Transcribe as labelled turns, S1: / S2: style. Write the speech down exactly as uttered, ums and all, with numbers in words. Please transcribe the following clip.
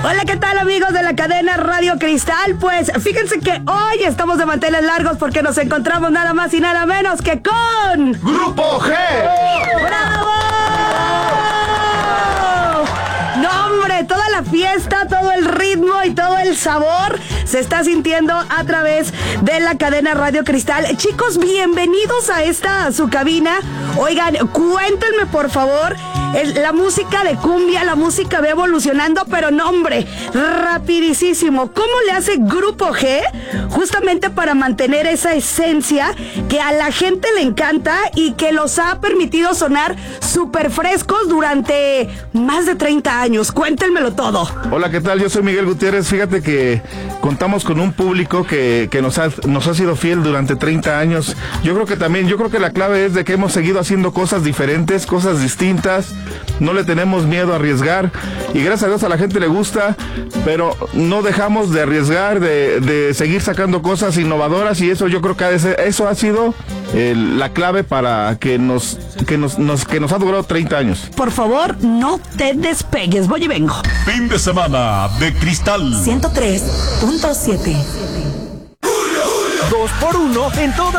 S1: Hola, ¿qué tal, amigos de la cadena Radio Cristal? Pues fíjense que hoy estamos de manteles largos porque nos encontramos nada más y nada menos que con...
S2: ¡Grupo G!
S1: ¡Bravo! No, hombre, toda la fiesta, todo el ritmo y todo el sabor se está sintiendo a través de la cadena Radio Cristal. Chicos, bienvenidos a esta, a su cabina. Oigan, cuéntenme, por favor, el, la música de cumbia, la música va evolucionando, pero no, hombre, rapidísimo. ¿Cómo le hace Grupo G justamente para mantener esa esencia que a la gente le encanta y que los ha permitido sonar súper frescos durante más de treinta años? Cuéntenmelo todo.
S2: Hola, ¿qué tal? Yo soy Miguel Gutiérrez. Fíjate que contamos con un público que, que nos ha, nos ha sido fiel durante treinta años. Yo creo que también, yo creo que la clave es de que hemos seguido haciendo cosas diferentes, cosas distintas. No le tenemos miedo a arriesgar y gracias a Dios a la gente le gusta, pero no dejamos de arriesgar, de, de seguir sacando cosas innovadoras, y eso yo creo que eso ha sido eh, la clave para que nos, que nos, nos que nos ha durado treinta años.
S1: Por favor, no te despegues, voy y vengo.
S3: Fin de semana de Cristal
S1: ciento tres punto siete.
S4: Dos por uno en toda